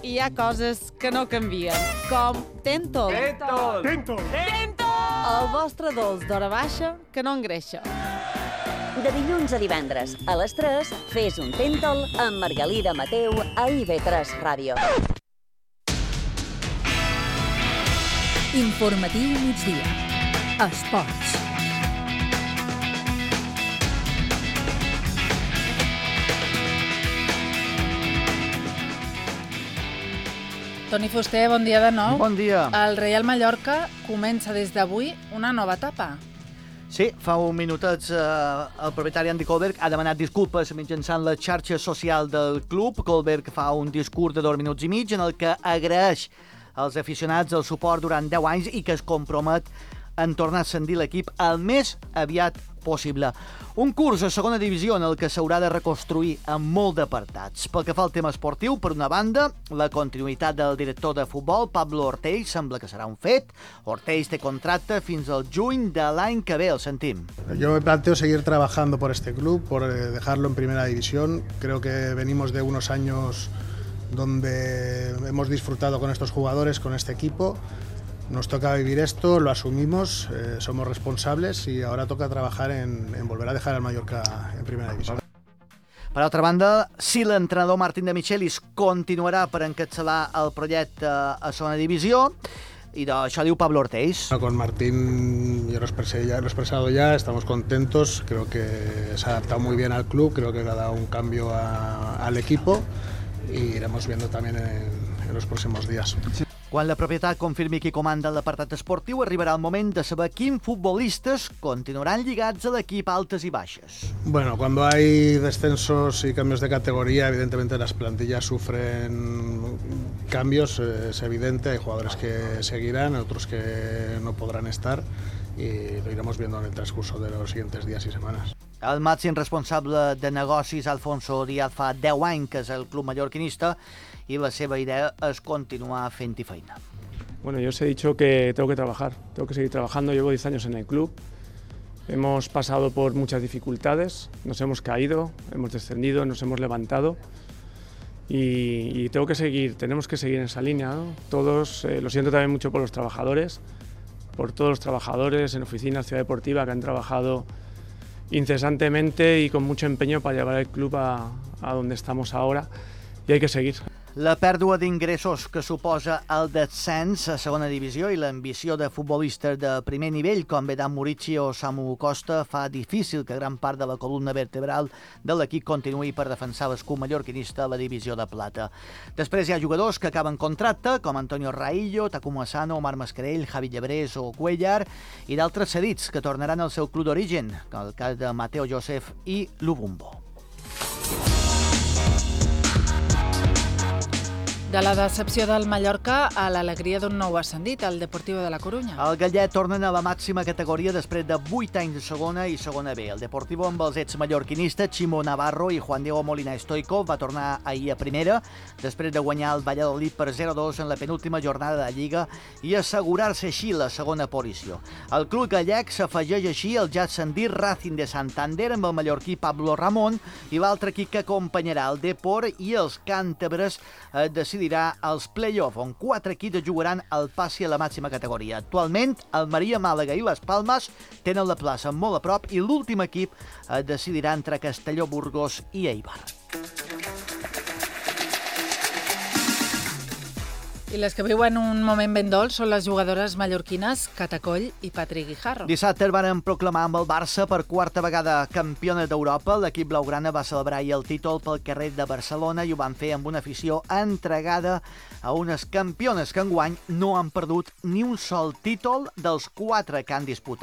hi ha coses que no canvien, com Tentol. Tentol! El vostre dolç d'hora baixa que no engreixa. De dilluns a divendres, a les 3, fes un Tentol amb Margalida Mateu a IB3 Ràdio. Informatiu migdia. Esports. Toni Fuster, bon dia de nou. Bon dia. El Reial Mallorca comença des d'avui una nova etapa. Sí, fa un minutet el propietari Andy Kohlberg ha demanat disculpes mitjançant la xarxa social del club. Kohlberg fa un discurs de 2 minuts i mig en el que agraeix als aficionats el suport durant 10 anys i que es compromet en tornar a ascendir l'equip el més aviat possible. Un curs a segona divisió en el que s'haurà de reconstruir amb molt d'apartats. Pel que fa al tema esportiu, per una banda, la continuïtat del director de futbol, Pablo Ortells, sembla que serà un fet. Ortells té contracte fins al juny de l'any que ve, el sentim. Yo me planteo seguir trabajando por este club, por dejarlo en primera división. Creo que venimos de unos años donde hemos disfrutado con estos jugadores, con este equipo. Nos toca vivir esto, lo asumimos, somos responsables y ahora toca trabajar en volver a dejar al Mallorca en primera división. Per altra banda, si l'entrenador Martín de Michelis continuarà per encapçalar el projecte a segona divisió, y això diu Pablo Ortells. Con Martín, yo lo he expresado ya, estamos contentos, creo que se ha adaptado muy bien al club, creo que le ha dado un cambio al equipo y iremos viendo también en los próximos días. Quan la propietat confirmi qui comanda l'apartat esportiu, arribarà el moment de saber quins futbolistes continuaran lligats a l'equip altes i baixes. Bueno, cuando hay descensos y cambios de categoría, evidentemente las plantillas sufren cambios, es evidente, hay jugadores que seguirán, otros que no podrán estar y lo iremos viendo en el transcurso de los siguientes días y semanas. El màxim responsable de negocis, Alfonso Díaz, fa 10 anys que és el club mallorquinista y la seva idea es continuar fent-hi feina. Bueno, yo os he dicho que tengo que trabajar, tengo que seguir trabajando. Llevo 10 años en el club, hemos pasado por muchas dificultades, nos hemos caído, hemos descendido, nos hemos levantado y tengo que seguir, tenemos que seguir en esa línea, ¿no? Todos, lo siento también mucho por los trabajadores, por todos los trabajadores en oficinas, Ciudad Deportiva, que han trabajado incesantemente y con mucho empeño para llevar el club a donde estamos ahora y hay que seguir. La pèrdua d'ingressos que suposa el descens a segona divisió i l'ambició de futbolistes de primer nivell com Vedan Murici o Samu Costa fa difícil que gran part de la columna vertebral de l'equip continuï per defensar l'escut mallorquinista a la divisió de plata. Després hi ha jugadors que acaben contracte, com Antonio Raillo, Takuma Asano, Omar Mascarell, Javi Llebrés o Cuellar, i d'altres cedits que tornaran al seu club d'origen, com el cas de Mateo Joseph i Lubumbo. De la decepció del Mallorca a l'alegria d'un nou ascendit, el Deportivo de la Corunya. El Gallet tornen a la màxima categoria després de 8 anys de segona i segona B. El Deportivo amb els ex-mallorquinistes Chimo Navarro i Juan Diego Molina Stoico va tornar ahir a primera després de guanyar el Valladolid per 0-2 en la penúltima jornada de Lliga i assegurar-se així la segona posició. El club gallec s'afegeix així el ja ascendit Racing de Santander amb el mallorquí Pablo Ramón i l'altre equip que acompanyarà el Depor i els càntabres decidirà els play-off, on 4 equips jugaran el passi a la màxima categoria. Actualment, el Maria, Màlaga i les Palmes tenen la plaça molt a prop i l'últim equip decidirà entre Castelló, Burgos i Eibar. I les que viuen un moment ben dolç són les jugadores mallorquines Catacoll i Patri Guijarro. Dissabte el van proclamar amb el Barça per quarta vegada campiona d'Europa. L'equip blaugrana va celebrar ahir el títol pel carrer de Barcelona i ho van fer amb una afició entregada a unes campiones que enguany no han perdut ni un sol títol dels 4 que han disputat.